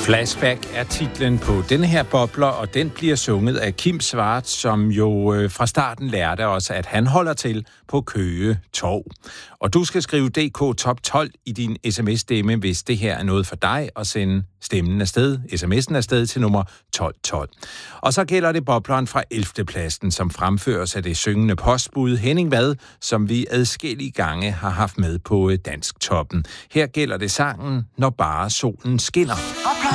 Flashback er titlen på denne her bobler, og den bliver sunget af Kim Svart, som jo fra starten lærte os, at han holder til på Køge Torv. Og du skal skrive DK Top 12 i din sms-stemme, hvis det her er noget for dig, og sende stemmen afsted, sms'en afsted til nummer 1212. Og så gælder det bobleren fra 11. pladsen, som fremføres af det syngende postbud Henning Vad, som vi adskillige gange har haft med på Dansk Toppen. Her gælder det sangen Når bare solen skinner.